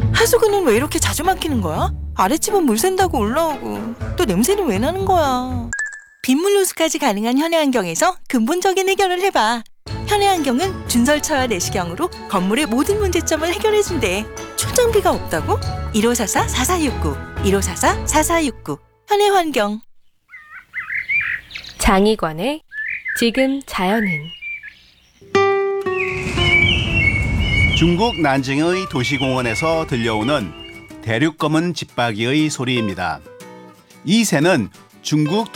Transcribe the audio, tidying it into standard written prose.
하수구는 왜 이렇게 자주 막히는 거야? 아랫집은 물 샌다고 올라오고 또 냄새는 왜 나는 거야? 빗물 누수까지 가능한 현해환경에서 근본적인 해결을 해봐. 현해환경은 준설차와 내시경으로 건물의 모든 문제점을 해결해준대. 초장비가 없다고? 1544-4469 1544-4469 현해환경. 장희관의 지금 자연은. 중국 난징의 도시공원에서 들려오는 대륙검은 집박이의 소리입니다. 이 새는 중국